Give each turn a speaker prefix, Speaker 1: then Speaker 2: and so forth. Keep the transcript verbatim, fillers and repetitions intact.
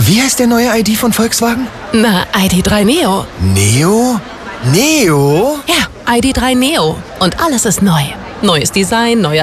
Speaker 1: Wie heißt der neue I D von Volkswagen?
Speaker 2: Na, I D drei Neo.
Speaker 1: Neo? Neo?
Speaker 2: Ja, I D drei Neo. Und alles ist neu. Neues Design, neue